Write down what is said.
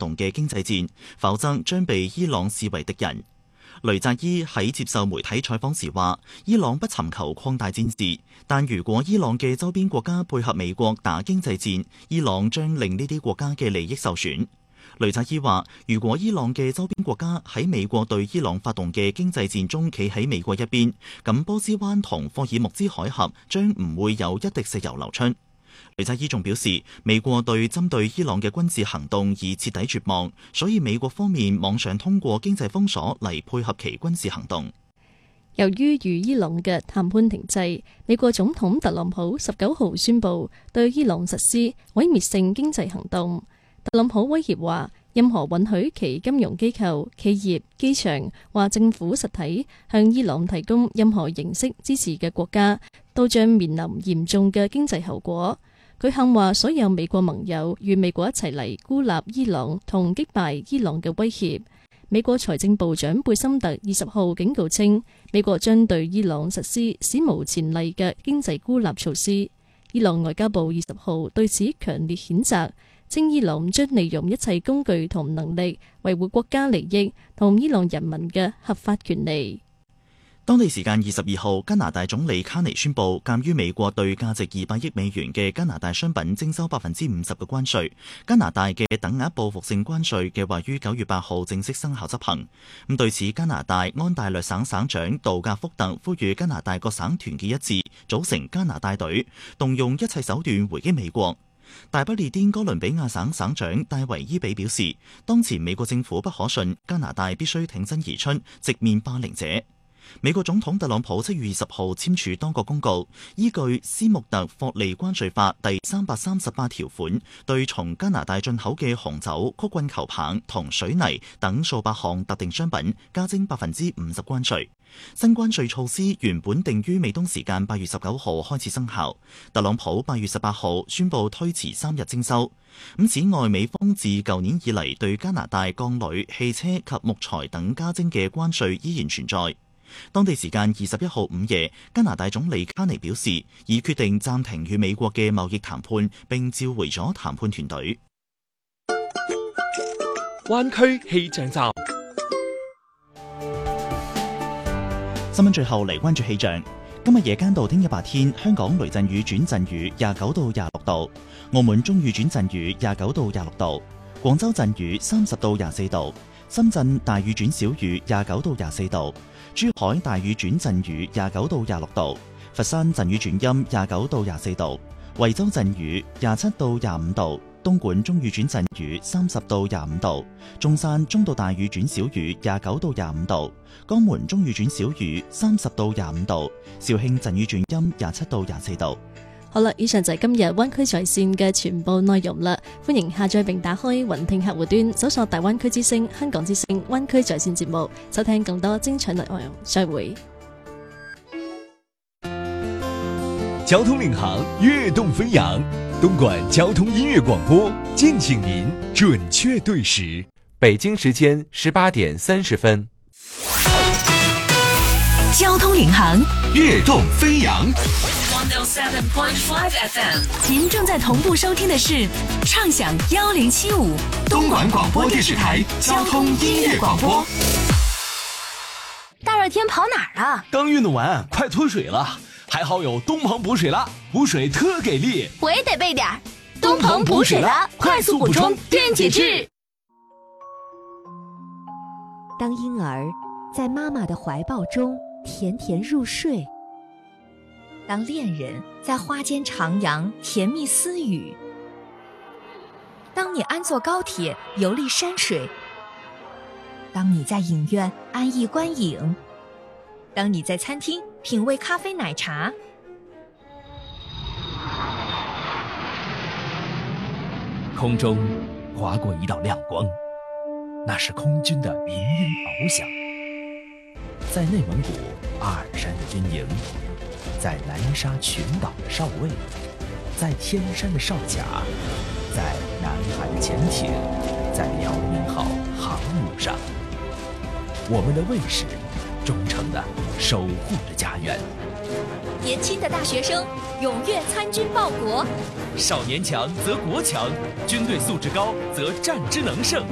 動嘅經濟戰，否則將被伊朗視為敵人。雷扎伊喺接受媒體採訪時話，伊朗不尋求擴大戰事，但如果伊朗嘅周邊國家配合美國打經濟戰，伊朗將令呢啲國家嘅利益受損。雷扎伊話，如果伊朗嘅周邊國家喺美國對伊朗發動嘅經濟戰中企喺美國一邊，咁波斯灣同霍爾木茲海峽將唔會有一滴石油流出。雷扎伊仲表示，美國對針對伊朗嘅軍事行動已徹底絕望，所以美國方面妄想通過經濟封鎖嚟配合其軍事行動。 由於與伊朗嘅談判停滯，美國總統特朗普19號宣布對伊朗實施毀滅性經濟行動。特朗普威脅話，任何允許其金融機構、企業、機場或政府實體向伊朗提供任何形式支持嘅國家，都將面臨嚴重嘅經濟後果。佢喊話，所有美國盟友與美國一齊嚟孤立伊朗同擊敗伊朗嘅威脅。美國財政部長貝森特20號警告稱，美國將對伊朗實施史無前例嘅經濟孤立措施。伊朗外交部20號對此強烈譴責，稱伊朗將利用一切工具同能力維護國家利益同伊朗人民嘅合法權利。 當地時間22號，加拿大總理卡尼宣布，鑑於美國對價值200億美元嘅加拿大商品徵收50%嘅關稅，加拿大嘅等額報復性關稅計劃於9月8號正式生效執行。咁對此，加拿大安大略省省長杜格福特呼籲加拿大各省團結一致，組成加拿大隊，動用一切手段回擊美國。大不列顛哥倫比亞省省長戴維伊比表示，當前美國政府不可信，加拿大必須挺身而出，直面霸凌者。美國總統特朗普7月20號簽署多個公告，依據斯穆特霍利關稅法第338條款，對從加拿大進口嘅紅酒、曲棍球棒同水泥等數百項特定商品加徵50%關稅。新關稅措施原本定於美東時間8月19號開始生效，特朗普8月18號宣布推遲3日徵收。此外，美方自舊年以嚟對加拿大鋼鋁、汽車及木材等加徵嘅關稅依然存在。當地時間21號午夜，加拿大總理卡尼表示，已決定暫停與美國嘅貿易談判，並召回咗談判團隊。 灣區氣象站， 新聞最後嚟關注氣象。今日夜間到聽日白天，香港雷陣雨轉陣雨29到26度，澳門中雨轉陣雨29到26度，廣州陣雨30到24度，深圳大雨轉小雨29到24度，珠海大雨轉陣雨29到26度，佛山陣雨轉陰29到24度，惠州陣雨27到25度，東莞中雨轉陣雨30到25度，中山中到大雨轉小雨29到25度，江門中雨轉小雨30到25度，肇慶陣雨轉陰27到24度。 好啦，以上就係今日灣區在線嘅全部內容啦。歡迎下載並打開雲聽客戶端，搜索大灣區之聲、香港之聲、灣區在線節目，收聽更多精彩內容。再會。 交通領航，躍動飛揚，東莞交通音樂廣播，敬請您準確對時。 北京時間18點30分。 交通領航， 躍動飛揚。 107.5 FM， 您正在同步收聽的是暢享1075 東莞廣播電視台交通音樂廣播。 大熱天跑哪兒啊？ 剛運動完，快脫水了，還好有東鵬補水啦，補水特給力。 我也得備點東鵬補水啦，快速補充電解質。 當嬰兒在媽媽的懷抱中甜甜入睡，當戀人在花間徜徉甜蜜私語，當你安坐高鐵遊歷山水，當你在影院安逸觀影，當你在餐廳品味咖啡奶茶， 空中劃過一道亮光，那是空軍的鳴鷹翱翔。在內蒙古阿爾山的軍營，在南沙群島的哨位，在天山的哨甲，在南海的潛艇，在遼寧號航母上，我們的衛士忠誠地守護着家園。 年輕的大學生踴躍參軍報國， 少年強則國強，軍隊素質高則戰之能勝。